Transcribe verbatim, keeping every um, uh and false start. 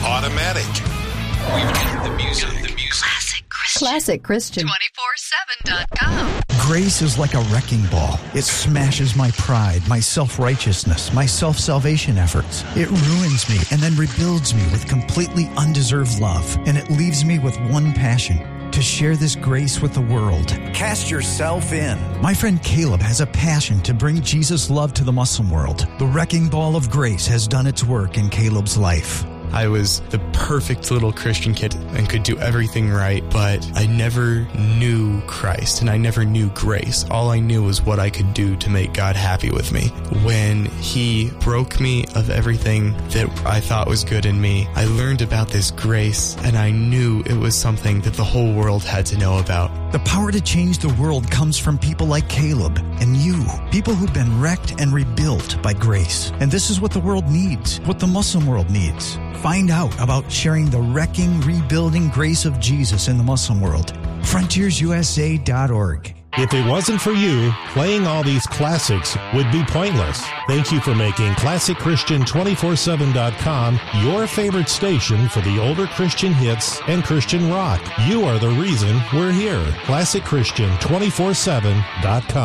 Automatic. We read the music. The music. Classic Christian. Classic Christian. two four seven dot com. Grace is like a wrecking ball. It smashes my pride, my self-righteousness, my self-salvation efforts. It ruins me and then rebuilds me with completely undeserved love. And it leaves me with one passion: to share this grace with the world. Cast yourself in. My friend Caleb has a passion to bring Jesus' love to the Muslim world. The wrecking ball of grace has done its work in Caleb's life. I was the perfect little Christian kid and could do everything right, but I never knew Christ and I never knew grace. All I knew was what I could do to make God happy with me. When He broke me of everything that I thought was good in me, I learned about this grace, and I knew it was something that the whole world had to know about. The power to change the world comes from people like Caleb and you, people who've been wrecked and rebuilt by grace. And this is what the world needs, what the Muslim world needs. Find out about sharing the wrecking, rebuilding grace of Jesus in the Muslim world. frontiers u s a dot org. If it wasn't for you, playing all these classics would be pointless. Thank you for making Classic Christian two four seven dot com your favorite station for the older Christian hits and Christian rock. You are the reason we're here. Classic Christian two four seven dot com.